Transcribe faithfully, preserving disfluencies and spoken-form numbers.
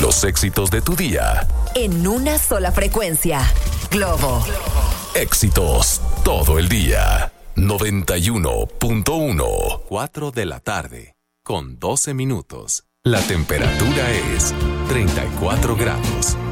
Los éxitos de tu día. En una sola frecuencia. Globo. Éxitos todo el día. noventa y uno punto uno. cuatro de la tarde, con doce minutos. La temperatura es treinta y cuatro grados.